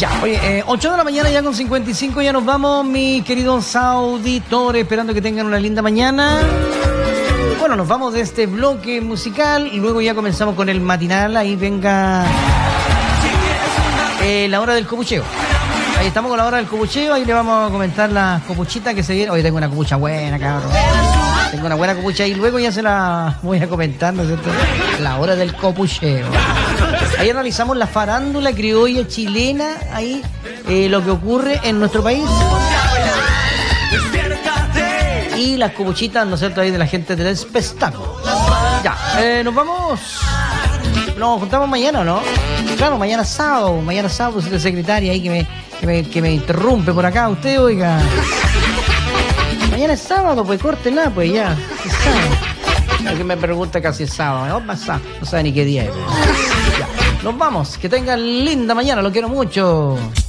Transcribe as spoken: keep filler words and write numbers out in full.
Ya, oye, eh, ocho de la mañana ya con cincuenta y cinco, ya nos vamos, mis queridos auditores, esperando que tengan una linda mañana. Bueno, nos vamos de este bloque musical y luego ya comenzamos con el matinal, ahí venga eh, la hora del copucheo. Ahí estamos con la hora del copucheo, ahí le vamos a comentar las copuchitas que se dieron. Hoy tengo una copucha buena, cabrón. Tengo una buena copucha y luego ya se la voy a comentar, ¿no es cierto? La hora del copucheo. Ahí analizamos la farándula criolla chilena, ahí eh, lo que ocurre en nuestro país. Y las copuchitas, ¿no es cierto?, ahí de la gente del espectáculo. Ya, eh, nos vamos. Nos juntamos mañana, ¿no? Claro, mañana sábado, mañana sábado, usted secretaria ahí que me, que me, que me interrumpe por acá, usted, oiga. Mañana es sábado, pues córtenla, pues ya. Es sábado. Alguien me pregunta casi es sábado, ¿no? No sabe ni qué día es. Ya. Nos vamos, que tengan linda mañana, lo quiero mucho.